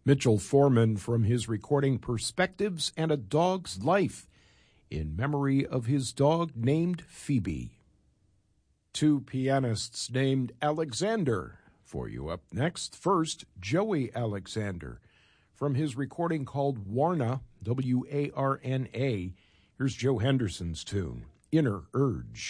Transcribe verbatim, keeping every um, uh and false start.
Mitchell Foreman from his recording Perspectives and a Dog's Life in memory of his dog named Phoebe. Two pianists named Alexander for you up next. First, Joey Alexander from his recording called Warna, W A R N A. Here's Joe Henderson's tune, Inner Urge.